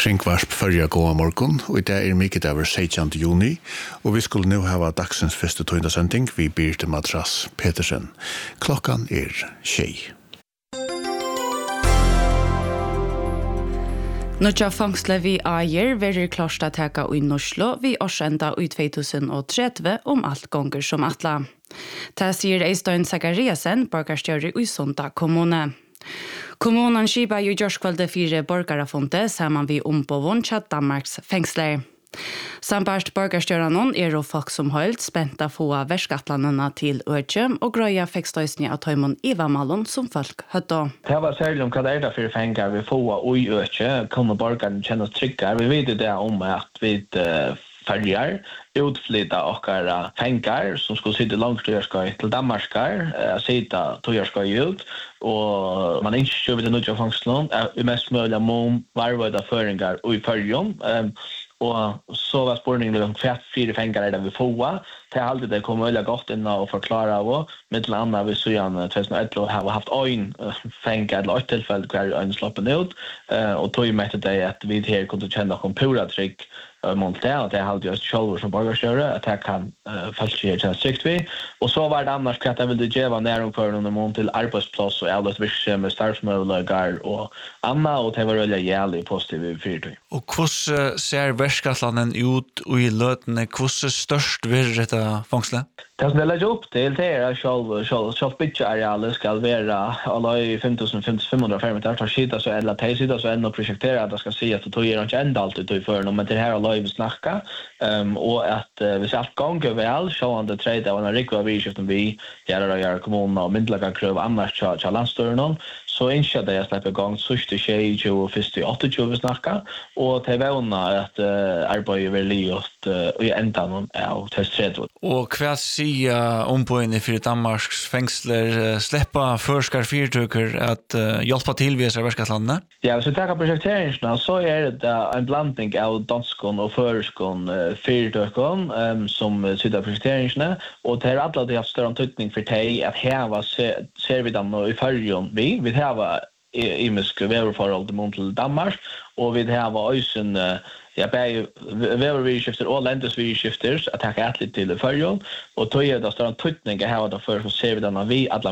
Kringvarsp förra gåa morgon och det är mycket över 16 juni och vi skulle nu ha dagsens första tøyndagsending vi Birte Madrass Petersen. Klockan är 6. Några fangsle vi eier verir klart at teka i Oslo vi årsenda i 2030 allt gånger som atla. Det sier Eistein Zakariasen, borgarstjøri i Sunda kommune. Kommunen skipa jo gjørskvalde 4 borgarafonte saman vi ombovon tja Danmarks fengsler. Sambarst borgarstjøranon og folk som høylt spenta få verskatlandene til Øtjøm og grøya fekstøysni av tøymon Ivamalon som folk høtta. Det var særlig om hva det for fengar vi få og i Øtjø, kunne borgaren kjenne tryggere. Vi vet det om at vi färjar utflytta och fänkar som skulle sitta långt till Danmarkar sitta tojarskar ut och man inte kör vid nya fångslån är mest möjliga mån varvada föringar och i färjan och så var spårningen om 4 fänkar där vi får till alltid det kommer väl gott in och förklara och med landa vi så igen 2011 har haft en fänkar eller ett tillfälle kvar en sloppen ut och tog med det att vi här kunde känna kompura trick Montreal det hade just shoulder som borgarstjøre att jag kan fältje till 60 och så var det annars att jag ville ge nära för någon mån till arbetsplats och alla visst med startsmöjligheter och Anna och det var väldigt jävligt positivt för det. Och hur ser verkskattlanen ut och i lötene hur störst vill detta fångsle? Det som jag lägger upp till det är själv bytjearealet ska vara alla i 5500 meter tar skita så eller tejsida så ändå projektera att det ska se att det ger inte ända alltid till för men det här har vi snacka och att vi satt gånger väl så on the trade och en rikva vi skiften vi göra kommunen och myndliga krav annars charge landstyrelsen så inte det jag släpper igång sista tjej och första 8 vi snacka och det var att arbeta väl liot och ända någon av testret och kvar ombøyene for Danmarks fengsler släppa forskar fyrtøkker at hjelpa til ved verskatlandene? Ja, så takk projekteringsna så det en blandning av danskon og førskon fyrtøkken som sitter projekteringsna og det alla de har større tøytning for teg at heva ser vi dem nå i fyrjon vi heva imiske veverforhold mot Danmark og vi heva øysen ja, vever vi skifter och ländes vi skifter att ta ett lite till förjon och då är det står en tutning här då för så ser vi den vi alla